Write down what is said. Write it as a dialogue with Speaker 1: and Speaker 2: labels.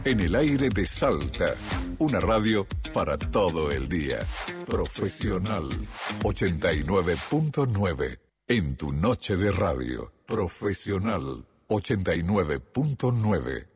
Speaker 1: En el aire de Salta, una radio para todo el día. Profesional 89.9. En tu noche de radio. Profesional 89.9.